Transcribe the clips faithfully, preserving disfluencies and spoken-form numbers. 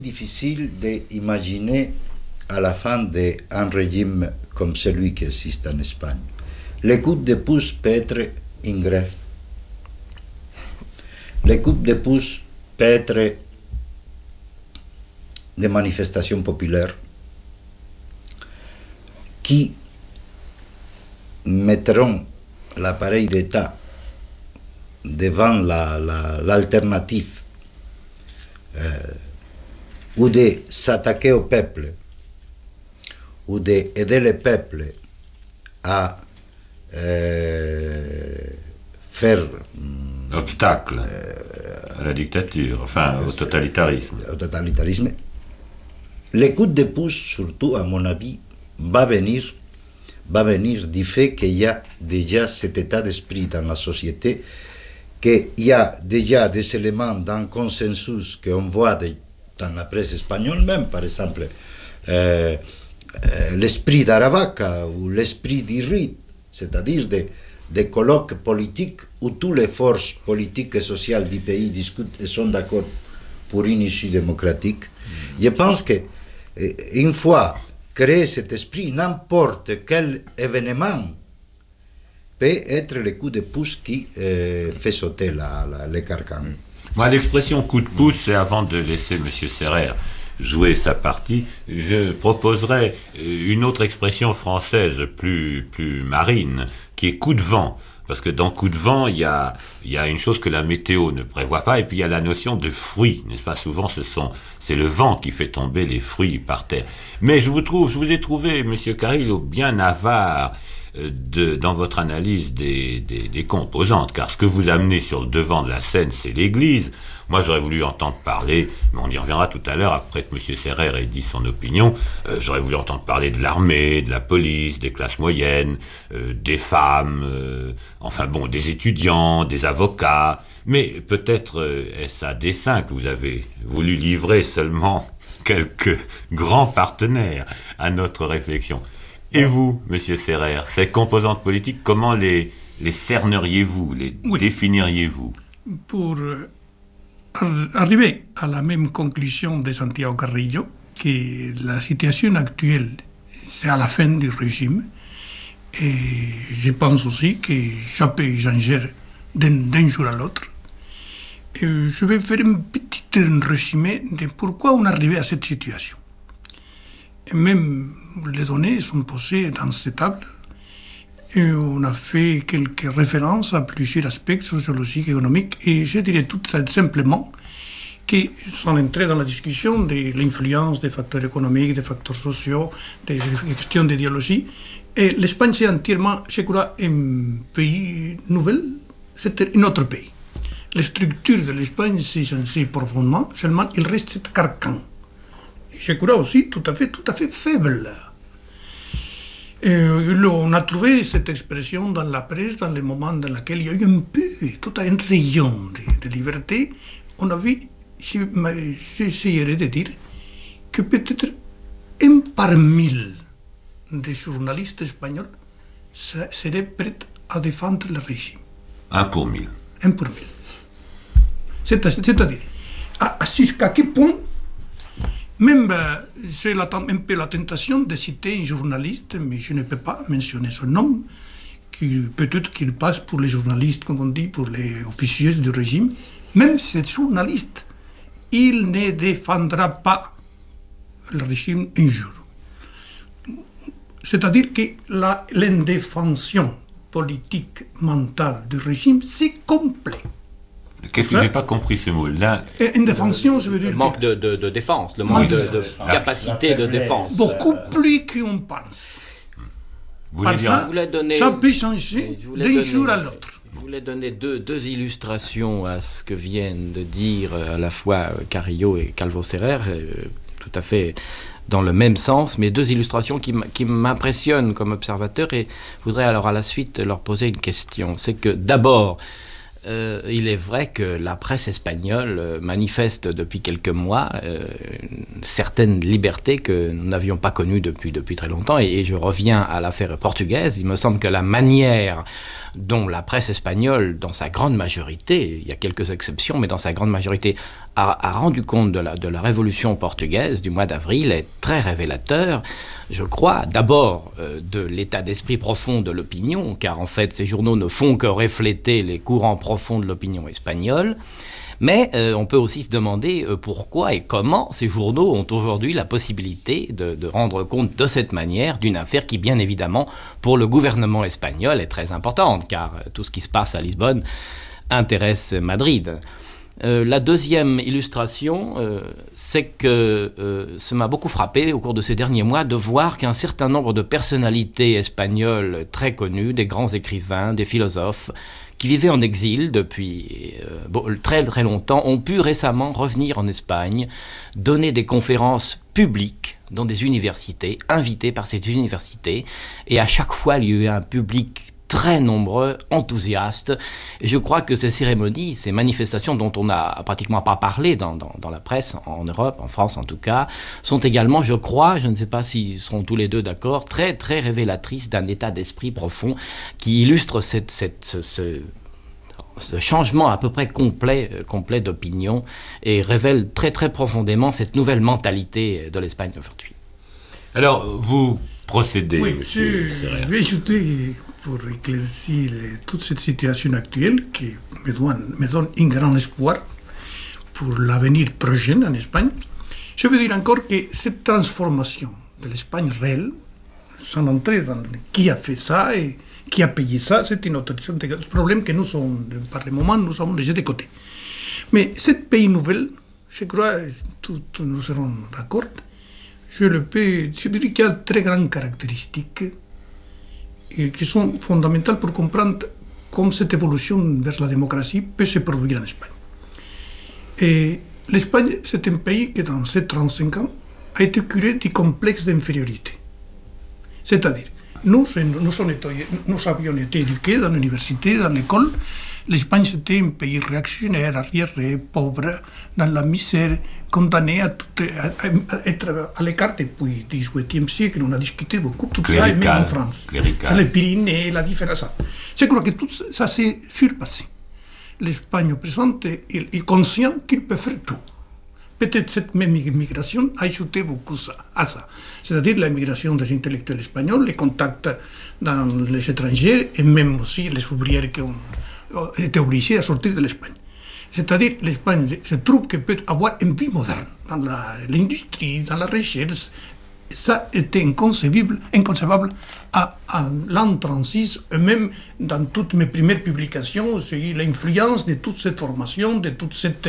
Difficile d'imaginer à la fin d'un régime comme celui qui existe en Espagne. Les coups de pouce peut être une grève. Les coups de pouce peut être des manifestations populaires qui mettront l'appareil d'État devant la, la, l'alternative euh, ou de s'attaquer au peuple ou d'aider le peuple à euh, faire obstacle euh, à la dictature, enfin au totalitarisme. Au totalitarisme. Le coup de pouce, surtout à mon avis, va venir, va venir du fait qu'il y a déjà cet état d'esprit dans la société, qu'il y a déjà des éléments d'un consensus qu'on voit de, dans la presse espagnole même, par exemple, euh, euh, l'esprit d'Aravaca ou l'esprit d'Irrit, c'est-à-dire des, des colloques politiques où toutes les forces politiques et sociales du pays discutent et sont d'accord pour une issue démocratique. Je pense qu'une fois créé cet esprit, n'importe quel événement peut être le coup de pouce qui euh, fait sauter la, la, les carcans. Moi, l'expression coup de pouce, c'est avant de laisser M. Serrer jouer sa partie, je proposerais une autre expression française plus, plus marine, qui est coup de vent. Parce que dans coup de vent, il y a, il y a une chose que la météo ne prévoit pas, et puis il y a la notion de fruits, n'est-ce pas? Souvent, ce sont, c'est le vent qui fait tomber les fruits par terre. Mais je vous trouve, je vous ai trouvé, M. Carrillo, bien avare de, dans votre analyse des, des, des composantes, car ce que vous amenez sur le devant de la scène, c'est l'Église. Moi, j'aurais voulu entendre parler, mais on y reviendra tout à l'heure, après que M. Serrer ait dit son opinion, euh, j'aurais voulu entendre parler de l'armée, de la police, des classes moyennes, euh, des femmes, euh, enfin bon, des étudiants, des avocats, mais peut-être euh, est-ce à dessein que vous avez voulu livrer seulement quelques grands partenaires à notre réflexion. Et vous, M. Serrer, ces composantes politiques, comment les, les cerneriez-vous, les oui. définiriez-vous? Pour arriver à la même conclusion de Santiago Carrillo, que la situation actuelle, c'est à la fin du régime, et je pense aussi que ça peut changer d'un, d'un jour à l'autre. Et je vais faire un petit résumé de pourquoi on est arrivé à cette situation. Et même les données sont posées dans cette table, et on a fait quelques références à plusieurs aspects sociologiques, économiques, et je dirais tout simplement que, sans entrer dans la discussion de l'influence des facteurs économiques, des facteurs sociaux, des questions d'idéologie, et l'Espagne c'est entièrement, je crois, un pays nouvel, c'est un autre pays. La structure de l'Espagne s'est changée profondément, seulement il reste cet carcan. Je crois aussi tout à fait, tout à fait faible. Et on a trouvé cette expression dans la presse, dans les moments dans lesquels il y a eu un peu, toute une rayon de, de liberté. On a vu, j'essayerai de dire, que peut-être un par mille des journalistes espagnols seraient prêts à défendre le régime. Un pour mille. Un pour mille. C'est-à-dire, à, à quel point même, euh, j'ai la, un peu la tentation de citer un journaliste, mais je ne peux pas mentionner son nom, qui, peut-être qu'il passe pour les journalistes, comme on dit, pour les officiers du régime. Même ce journaliste, il ne défendra pas le régime un jour. C'est-à-dire que la, l'indéfension politique mentale du régime, c'est complet. Qu'est-ce que je n'ai pas compris ce mot-là? Une défension, je veux dire. Le manque de, de, de défense, le manque de, de, de capacité de défense. Beaucoup plus qu'on pense. Vous Par dire... ça, donner... ça peut changer d'un donner... jour à l'autre. Je voulais donner deux, deux illustrations à ce que viennent de dire à la fois Carrillo et Calvo Serrer, tout à fait dans le même sens, mais deux illustrations qui, qui m'impressionnent comme observateur, et je voudrais alors à la suite leur poser une question. C'est que d'abord, Euh, il est vrai que la presse espagnole euh, manifeste depuis quelques mois euh, certaine liberté que nous n'avions pas connue depuis, depuis très longtemps. Et, et je reviens à l'affaire portugaise. Il me semble que la manière dont la presse espagnole, dans sa grande majorité, il y a quelques exceptions, mais dans sa grande majorité, a, a rendu compte de la, de la révolution portugaise du mois d'avril est très révélateur, je crois, d'abord euh, de l'état d'esprit profond de l'opinion, car en fait ces journaux ne font que refléter les courants profonds de l'opinion espagnole, mais euh, on peut aussi se demander euh, pourquoi et comment ces journaux ont aujourd'hui la possibilité de, de rendre compte de cette manière d'une affaire qui, bien évidemment, pour le gouvernement espagnol est très importante, car euh, tout ce qui se passe à Lisbonne intéresse Madrid. Euh, la deuxième illustration, euh, c'est que euh, ça m'a beaucoup frappé au cours de ces derniers mois de voir qu'un certain nombre de personnalités espagnoles très connues, des grands écrivains, des philosophes, qui vivaient en exil depuis euh, bon, très très longtemps, ont pu récemment revenir en Espagne, donner des conférences publiques dans des universités, invités par ces universités, et à chaque fois il y a eu un public très nombreux, enthousiastes. Et je crois que ces cérémonies, ces manifestations dont on n'a pratiquement pas parlé dans, dans, dans la presse, en Europe, en France en tout cas, sont également, je crois, je ne sais pas s'ils seront tous les deux d'accord, très très révélatrices d'un état d'esprit profond qui illustre cette, cette, ce, ce, ce changement à peu près complet, complet d'opinion et révèle très très profondément cette nouvelle mentalité de l'Espagne aujourd'hui. Alors, vous procédez, oui, monsieur je Serrer. vais ajouter, pour éclaircir les, toute cette situation actuelle qui me donne, me donne un grand espoir pour l'avenir prochain en Espagne, je veux dire encore que cette transformation de l'Espagne réelle, sans entrer dans qui a fait ça et qui a payé ça, c'est une autre chose, un problème que nous sommes, par le moment, nous avons laissé de côté. Mais cette pays nouvelle, je crois, tous nous serons d'accord, je, le peux, je dirais qu'il y a de très grandes caractéristiques qui sont fondamentales pour comprendre comment cette évolution vers la démocratie peut se produire en Espagne. Et l'Espagne, c'est un pays qui, dans ces trente-cinq ans, a été curé du complexe d'infériorité. C'est-à-dire, nous, nous, sommes, nous avions été éduqués dans l'université, dans l'école. L'Espagne, c'était un pays réactionnaire, arriéré, pauvre, dans la misère, condamné à, tout, à, à être à l'écart depuis le dix-huitième siècle. On a discuté beaucoup de tout ça, et même en France. C'est les Pyrénées, la différence. Je crois que tout ça s'est surpassé. L'Espagne présente est conscient qu'il peut faire tout. Peut-être cette même immigration a ajouté beaucoup à ça. C'est-à-dire l'immigration des intellectuels espagnols, les contacts dans les étrangers et même aussi les ouvrières qui ont été obligés à sortir de l'Espagne. C'est-à-dire l'Espagne se trouve qu'elle peut avoir une vie moderne dans la, l'industrie, dans la recherche. Ça était inconcevible, inconcevable à, à l'an trente-six, et même dans toutes mes premières publications, c'est l'influence de toute cette formation, de toute cette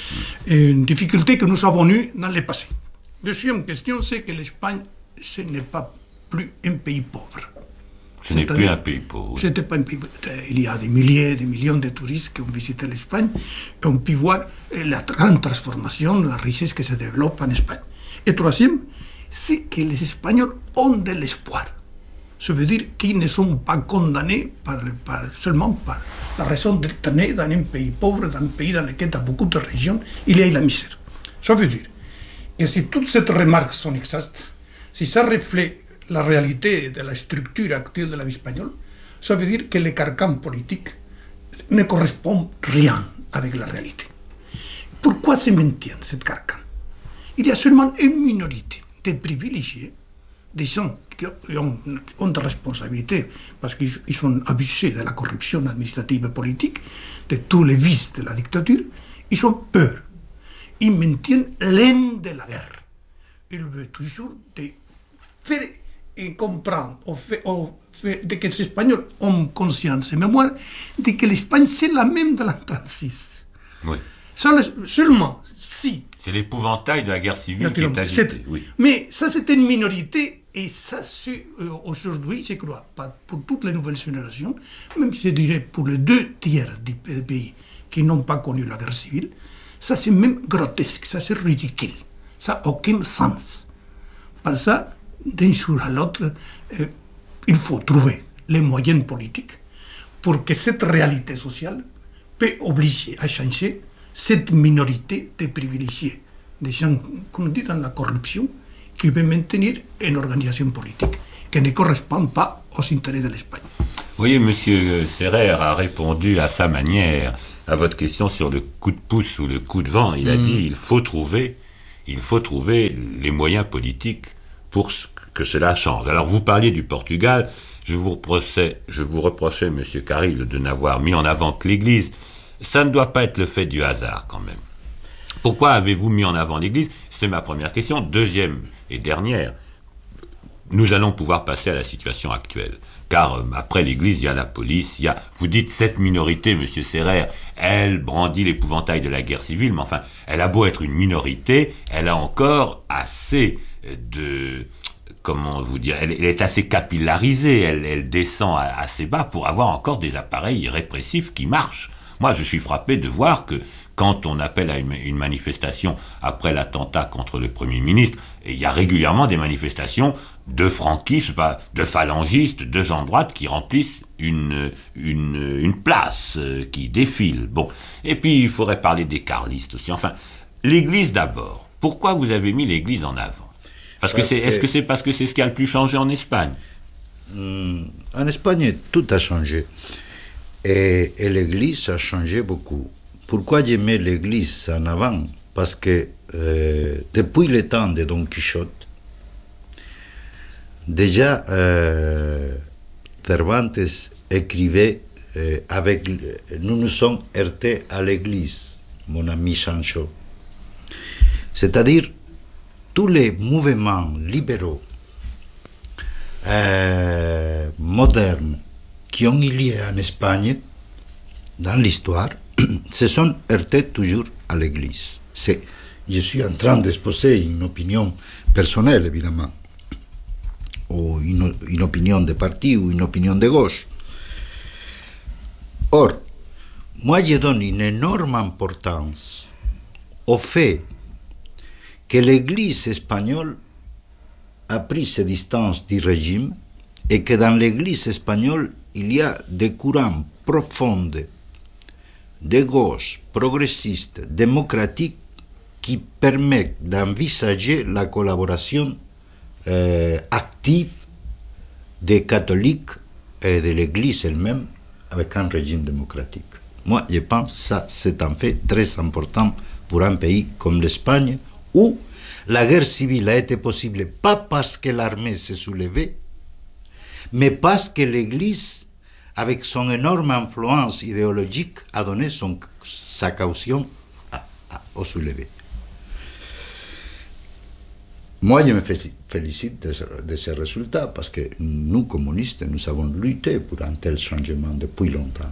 euh, difficulté que nous avons eue dans le passé. Deuxième question, c'est que l'Espagne, ce n'est pas plus un pays pauvre. Ce n'est plus un pays pauvre. C'était pas un pays. Il y a des milliers, des millions de touristes qui ont visité l'Espagne et ont pu voir la grande transformation, la richesse qui se développe en Espagne. Et troisième, c'est que les Espagnols ont de l'espoir. Ça veut dire qu'ils ne sont pas condamnés par, par, seulement par la raison d'être nés dans un pays pauvre, dans un pays dans lequel, dans beaucoup de régions, il y a la misère. Ça veut dire que si toutes ces remarques sont exactes, si ça reflète la réalité de la structure actuelle de la vie espagnole, ça veut dire que les carcans politiques ne correspondent rien avec la réalité. Pourquoi se maintient cette carcan? Il y a seulement une minorité des privilégiés, des gens qui ont, ont des responsabilités parce qu'ils ont abusé de la corruption administrative et politique, de tous les vices de la dictature. Ils ont peur. Ils maintiennent l'haine de la guerre. Ils veulent toujours de faire et comprendre au fait, au fait de que les Espagnols ont conscience et mémoire de que l'Espagne c'est la même de l'an trente-six. Oui. Ça, seulement si. C'est l'épouvantail de la guerre civile qui est agité. Oui. Mais ça, c'est une minorité, et ça, c'est euh, aujourd'hui, je crois, pas pour toutes les nouvelles générations, même je dirais pour les deux tiers des pays qui n'ont pas connu la guerre civile, ça, c'est même grotesque, ça, c'est ridicule. Ça n'a aucun sens. Par ça, d'un jour à l'autre, euh, il faut trouver les moyens politiques pour que cette réalité sociale peut obliger à changer cette minorité de privilégiés des gens, comme on dit, dans la corruption, qui veulent maintenir une organisation politique qui ne correspond pas aux intérêts de l'Espagne. Vous voyez, M. Serrer a répondu à sa manière à votre question sur le coup de pouce ou le coup de vent. Il mmh. a dit il faut trouver, il faut trouver les moyens politiques pour que cela change. Alors vous parliez du Portugal, je vous reprochais, je vous reprochais, M. Carril, de n'avoir mis en avant que l'Église. Ça ne doit pas être le fait du hasard quand même. Pourquoi avez-vous mis en avant l'Église? C'est ma première question. Deuxième et dernière, nous allons pouvoir passer à la situation actuelle. Car euh, après l'Église, il y a la police, il y a... Vous dites cette minorité, M. Serrer, elle brandit l'épouvantail de la guerre civile, mais enfin, elle a beau être une minorité, elle a encore assez de... Comment vous dire, elle, elle est assez capillarisée, elle, elle descend assez bas pour avoir encore des appareils répressifs qui marchent. Moi, je suis frappé de voir que quand on appelle à une, une manifestation après l'attentat contre le Premier ministre, et il y a régulièrement des manifestations de franquistes, pas, de phalangistes, de gens de droite qui remplissent une, une, une place, euh, qui défile. Bon. Et puis, il faudrait parler des carlistes aussi. Enfin, l'Église d'abord. Pourquoi vous avez mis l'Église en avant? Parce que parce c'est, que... Est-ce que c'est parce que c'est ce qui a le plus changé en Espagne? mmh, En Espagne, tout a changé. Et, et l'Église a changé beaucoup. Pourquoi j'ai mis l'Église en avant? Parce que euh, depuis le temps de Don Quichotte, déjà euh, Cervantes écrivait euh, avec nous nous sommes heurtés à l'Église, mon ami Sancho. C'est-à-dire tous les mouvements libéraux euh, modernes qui ont eu lieu en Espagne dans l'histoire se sont heurtés toujours à l'Église. C'est, je suis en train d'exposer une opinion personnelle, évidemment, ou une, une opinion de parti ou une opinion de gauche. Or, moi je donne une énorme importance au fait que l'Église espagnole a pris ses distances du régime et que dans l'Église espagnole, il y a des courants profonds de gauche, progressistes, démocratiques, qui permettent d'envisager la collaboration euh, active des catholiques et de l'Église elle-même avec un régime démocratique. Moi, je pense que ça, c'est un fait très important pour un pays comme l'Espagne, où la guerre civile a été possible pas parce que l'armée s'est soulevée, mais parce que l'Église, avec son énorme influence idéologique, a donné son, sa caution à, à, au soulevé. Moi, je me félicite de ce, de ce résultat parce que nous, communistes, nous avons lutté pour un tel changement depuis longtemps.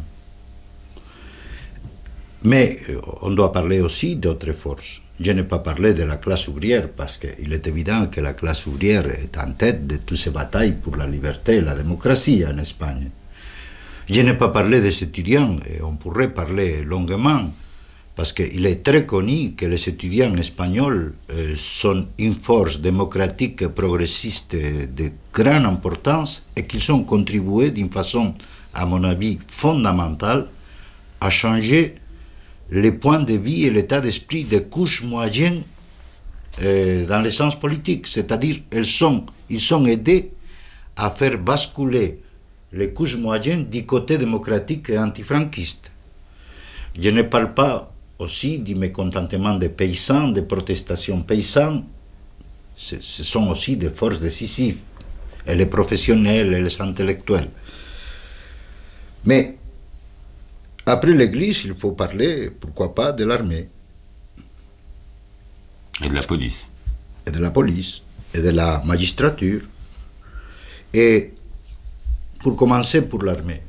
Mais on doit parler aussi d'autres forces. Je n'ai pas parlé de la classe ouvrière parce qu'il est évident que la classe ouvrière est en tête de toutes ces batailles pour la liberté et la démocratie en Espagne. Je n'ai pas parlé des étudiants, et on pourrait parler longuement, parce qu'il est très connu que les étudiants espagnols euh, sont une force démocratique et progressiste de grande importance et qu'ils ont contribué d'une façon, à mon avis, fondamentale à changer les points de vue et l'état d'esprit des couches moyennes euh, dans le sens politique. C'est-à-dire qu'ils sont, ils sont aidés à faire basculer les couches moyennes du côté démocratique et antifranquiste. Je ne parle pas aussi du mécontentement des paysans, des protestations paysannes. Ce, ce sont aussi des forces décisives, et les professionnels et les intellectuels. Mais après l'Église, il faut parler, pourquoi pas, de l'armée. Et de la police. Et de la police, et de la magistrature. Et pour commencer, pour l'armée.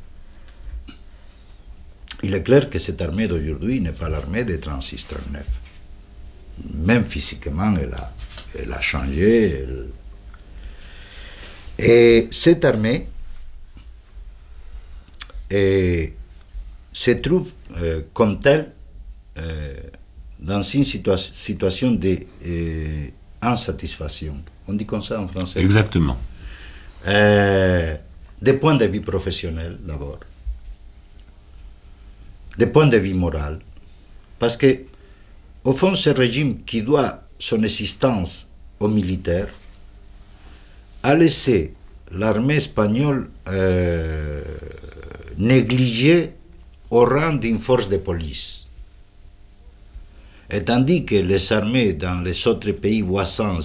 Il est clair que cette armée d'aujourd'hui n'est pas l'armée de trente-six trente-neuf. Même physiquement, elle a, elle a changé. Elle... Et cette armée et, se trouve euh, comme telle euh, dans une situa- situation d'insatisfaction. On dit comme ça en français? Exactement. Euh, des points de vue professionnels d'abord. Des points de vue moral, parce que, au fond, ce régime qui doit son existence aux militaires, a laissé l'armée espagnole euh, négligée au rang d'une force de police. Et tandis que les armées dans les autres pays voisins